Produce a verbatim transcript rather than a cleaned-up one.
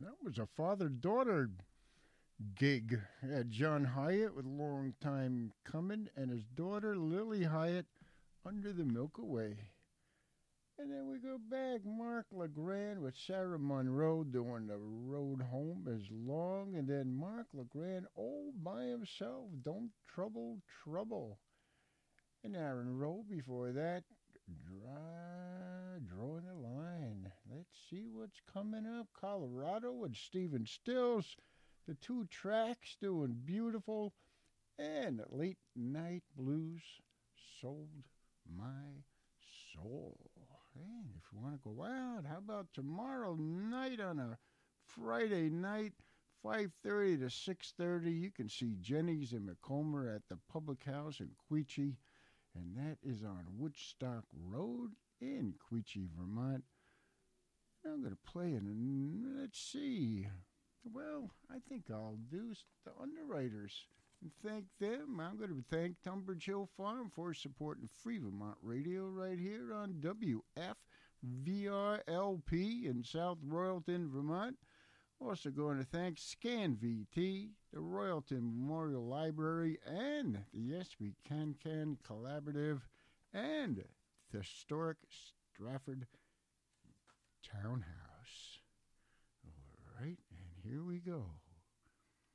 That was a father-daughter gig at John Hyatt with long time coming and his daughter Lily Hyatt under the Milky Way. And then we go back, Mark LeGrand with Sarah Monroe doing the road home is long. And then Mark LeGrand all by himself, Don't Trouble Trouble. And Aaron Rowe before that, dry, drawing the line. Let's see what's coming up. Colorado with Stephen Stills. The two tracks doing beautiful. And Late Night Blues sold my soul. And if you want to go out, how about tomorrow night on a Friday night, five thirty to six thirty? You can see Jenny's and Macomber at the Public House in Queechee, and that is on Woodstock Road in Queechee, Vermont. I'm going to play it, and let's see. Well, I think I'll do the Underwriters and thank them. I'm going to thank Tunbridge Hill Farm for supporting Free Vermont Radio right here on W F V R L P in South Royalton, Vermont. Also going to thank Scan V T, the Royalton Memorial Library, and the Yes We Can Can Collaborative, and the historic Stratford Townhouse. All right, and here we go.